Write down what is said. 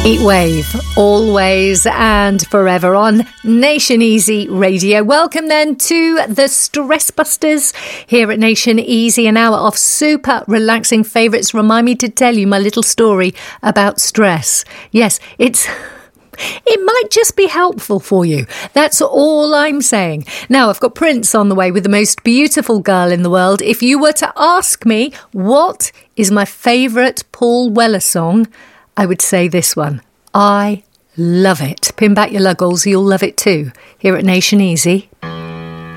Heatwave, always and forever on Nation Easy Radio. Welcome then to the Stress Busters here at Nation Easy, an hour of super relaxing favourites. Remind me to tell you my little story about stress. Yes, it might just be helpful for you. That's all I'm saying. Now, I've got Prince on the way with the most beautiful girl in the world. If you were to ask me what is my favourite Paul Weller song, I would say this one. I love it. Pin back your luggles, you'll love it too. Here at Nation Easy.